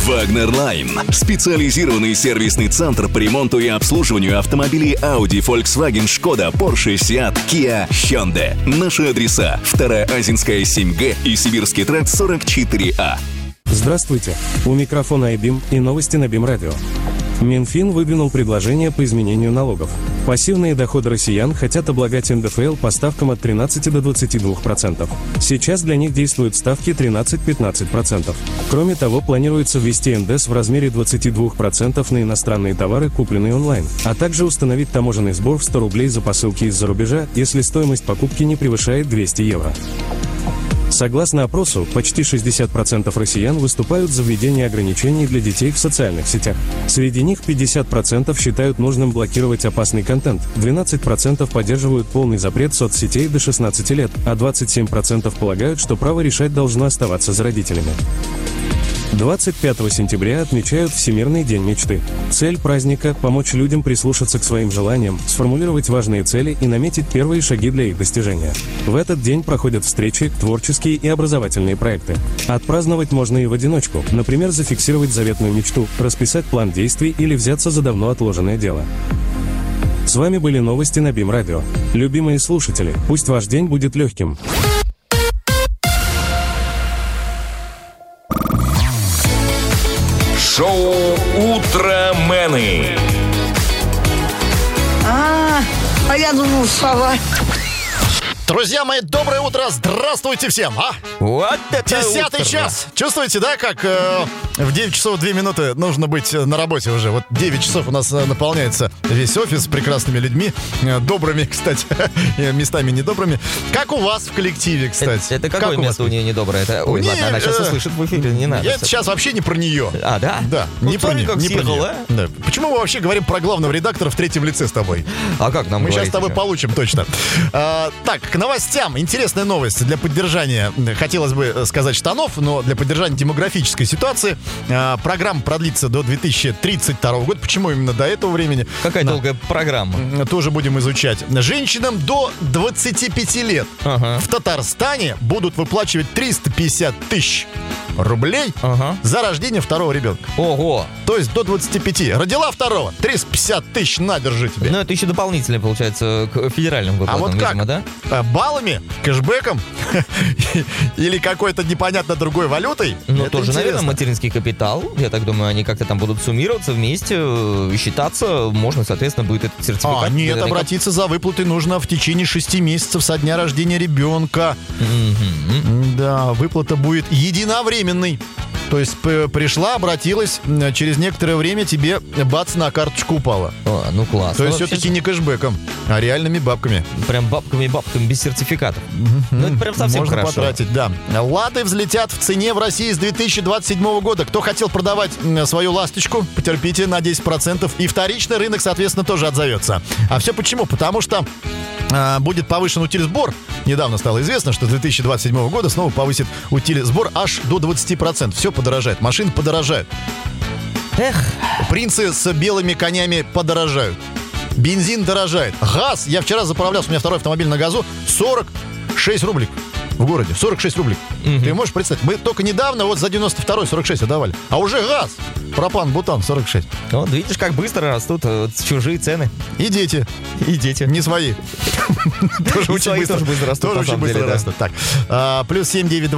Wagner Line. Специализированный сервисный центр по ремонту и обслуживанию автомобилей Audi, Volkswagen, Skoda, Porsche, Seat, Kia, Hyundai. Наши адреса: 2-я Азинская 7Г и Сибирский тракт 44А. Здравствуйте. У микрофона iBeam и новости на BeamRadio. Минфин выдвинул предложение по изменению налогов. Пассивные доходы россиян хотят облагать НДФЛ по ставкам от 13 до 22%. Сейчас для них действуют ставки 13-15%. Кроме того, планируется ввести НДС в размере 22% на иностранные товары, купленные онлайн, а также установить таможенный сбор в 100 рублей за посылки из-за рубежа, если стоимость покупки не превышает 200 евро. Согласно опросу, почти 60% россиян выступают за введение ограничений для детей в социальных сетях. Среди них 50% считают нужным блокировать опасный контент, 12% поддерживают полный запрет соцсетей до 16 лет, а 27% полагают, что право решать должно оставаться за родителями. 25 сентября отмечают Всемирный день мечты. Цель праздника – помочь людям прислушаться к своим желаниям, сформулировать важные цели и наметить первые шаги для их достижения. В этот день проходят встречи, творческие и образовательные проекты. Отпраздновать можно и в одиночку, например, зафиксировать заветную мечту, расписать план действий или взяться за давно отложенное дело. С вами были новости на BeamRadio. Любимые слушатели, пусть ваш день будет легким. Шоу «Утромены». А я думал, сова. Друзья мои, доброе утро, здравствуйте всем, Вот это 10-й утро. час. Чувствуете, да, как в 9 часов 2 минуты нужно быть на работе уже. Вот 9 часов у нас наполняется весь офис прекрасными людьми, добрыми, кстати, местами недобрыми. Как у вас в коллективе, кстати? Это какое как место у нее недоброе? Это... Ой, Не, ладно, она сейчас услышит в эфире, не надо. Это сейчас вообще не про нее. А, да? Да, Ну, не про смотри, нее. как Не про съехал, нее. Да. Почему мы вообще говорим про главного редактора в третьем лице с тобой? А как нам Мы сейчас говорить с тобой еще? получим, точно. Так, к новостям. Интересная новость для поддержания, хотелось бы сказать, штанов, но для поддержания демографической ситуации программа продлится до 2032 года. Почему именно до этого времени? Какая долгая программа. Тоже будем изучать. Женщинам до 25 лет Ага. в Татарстане будут выплачивать 350 тысяч рублей Ага. за рождение второго ребенка. Ого. То есть до 25. Родила второго, 350 тысяч, на, держи тебе. Ну, это еще дополнительно, получается, к федеральным выплатам, А вот как? видимо, да? Баллами, кэшбэком или какой-то непонятно другой валютой? Ну, Это тоже, наверное, интересно. материнский капитал. Я так думаю, они как-то там будут суммироваться вместе, считаться. Можно, соответственно, будет этот сертификат. Нет, наверняка. обратиться за выплатой нужно в течение 6 месяцев со дня рождения ребенка. Да, выплата будет единовременной. То есть пришла, обратилась, через некоторое время тебе бац, на карточку упала. А, ну, классно. То есть Вообще, все-таки не кэшбэком, а реальными бабками. прям бабками, без сертификатов. Ну, это прям совсем Можно хорошо. потратить, да. Лады взлетят в цене в России с 2027 года. Кто хотел продавать свою ласточку, потерпите на 10%. И вторичный рынок, соответственно, тоже отзовется. А все почему? Потому что будет повышен утильсбор. Недавно стало известно, что с 2027 года снова повысит утильсбор аж до 20%. Все подорожает. Машины подорожают. Эх, Принцы с белыми конями подорожают. Бензин дорожает. Газ. Я вчера заправлялся, у меня второй автомобиль на газу. 46 рублик в городе. 46 рублик. Ты можешь представить? Мы только недавно вот за 92-й 46 отдавали. А уже газ. Пропан, бутан 46. вот видишь, как быстро растут чужие цены. И дети. И дети. Не свои. Тоже И очень свои быстро. тоже быстро растут, Тоже на очень самом быстро деле, да. растут. Так. Плюс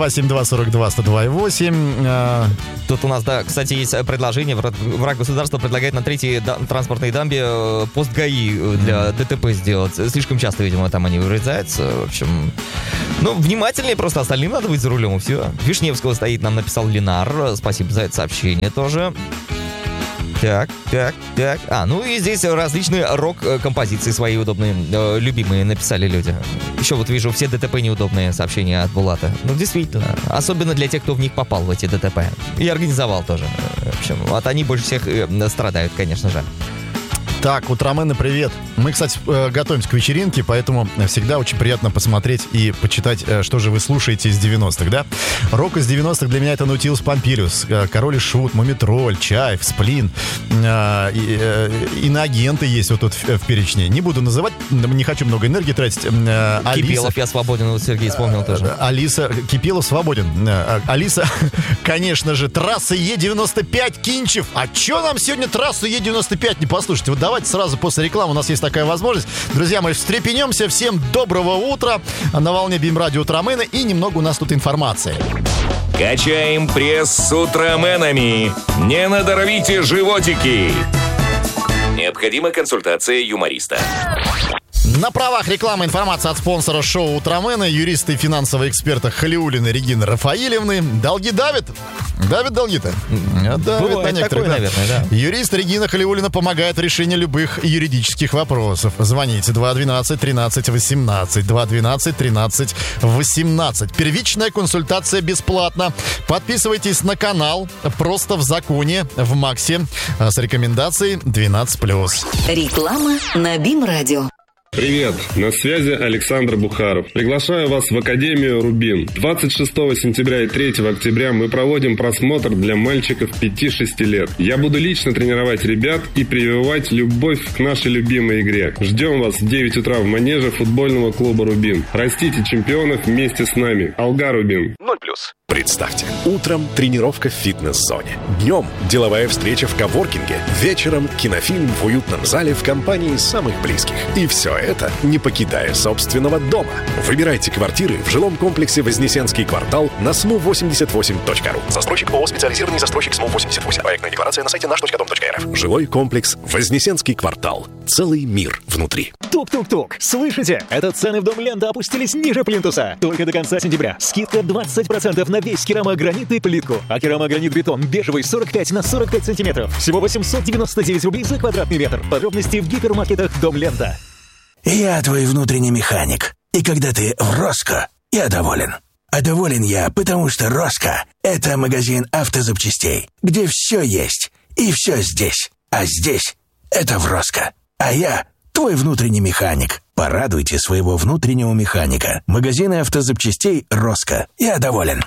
792-72-42-8. Тут у нас, да, кстати, есть предложение. Враг государства предлагает на третьей транспортной дамбе пост ГАИ для ДТП сделать. Слишком часто, видимо, там они вырезаются. В общем, ну, внимательнее просто. Остальным надо быть за рулем, и все. Вишневского стоит, нам написал Ленар. Спасибо за это сообщение тоже. Так. Ну и здесь различные рок-композиции свои удобные, любимые написали люди. Еще вот вижу все ДТП неудобные сообщения от Булата. Ну, действительно. Особенно для тех, кто в них попал, в эти ДТП. И организовал тоже. В общем, вот они больше всех страдают, конечно же. Так, Утромены, привет. Мы, кстати, готовимся к вечеринке, поэтому всегда очень приятно посмотреть и почитать, что же вы слушаете из 90-х, да? Рок из 90-х для меня это Наутилус Помпилиус, Король и Шут, Мумитроль, Чайф, Сплин, иноагенты есть вот тут в перечне. Не буду называть, не хочу много энергии тратить. Кипелов, я свободен, вот Сергей вспомнил тоже. Кипелов свободен. Алиса, конечно же, трасса Е95 Кинчев. А чё нам сегодня трассу Е95 не послушать? Вот давайте сразу после рекламы, у нас есть такая возможность. Друзья, мы встрепенемся. Всем доброго утра. На волне БИМ-радио Утромены. И немного у нас тут информации. Качаем пресс с Утроменами. Не надорвите животики. Необходима консультация юмориста. На правах рекламы информация от спонсора шоу «Утромены», юристы и финансовые эксперты Халиуллина Регины Рафаилевны. Долги давит? Давит долги-то? Давит бывает на некоторых, такое, наверное, да. Юрист Регина Халиуллина помогает в решении любых юридических вопросов. Звоните 212-13-18, 212-13-18. Первичная консультация бесплатна. Подписывайтесь на канал «Просто в законе» в Максе с рекомендацией 12+. Реклама на БИМ-радио. Привет, на связи Александр Бухаров. Приглашаю вас в Академию «Рубин». 26 сентября и 3 октября мы проводим просмотр для мальчиков 5-6 лет. Я буду лично тренировать ребят и прививать любовь к нашей любимой игре. Ждем вас в 9 утра в манеже футбольного клуба «Рубин». Растите чемпионов вместе с нами. Алга Рубин. 0+. Представьте, утром тренировка в фитнес-зоне. Днем деловая встреча в коворкинге. Вечером кинофильм в уютном зале в компании самых близких. И все это не покидая собственного дома. Выбирайте квартиры в жилом комплексе Вознесенский квартал на smu88.ru. Застройщик ООО «Специализированный застройщик СМУ-88». Проектная декларация на сайте наш.дом.рф. Жилой комплекс Вознесенский квартал. Целый мир внутри. Тук-тук-тук. Слышите? Это цены в Дом Лента опустились ниже плинтуса. Только до конца сентября. Скидка 20% на весь керамогранит и плитку. А керамогранит-бетон бежевый 45 на 45 сантиметров. Всего 899 рублей за квадратный метр. Подробности в гипермаркетах Дом Лента. Я твой внутренний механик. И когда ты в Роско, я доволен. А доволен я, потому что Роско – это магазин автозапчастей, где все есть и все здесь. А здесь – это в Роско. А я твой внутренний механик. Порадуйте своего внутреннего механика. Магазины автозапчастей Роско. Я доволен.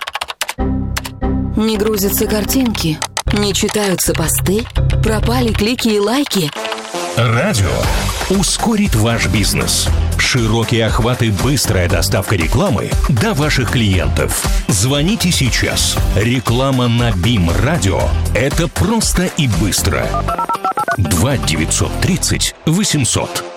Не грузятся картинки, не читаются посты, пропали клики и лайки. Радио ускорит ваш бизнес. Широкие охваты и быстрая доставка рекламы до ваших клиентов. Звоните сейчас. Реклама на БИМ-радио – это просто и быстро. 2 930 800.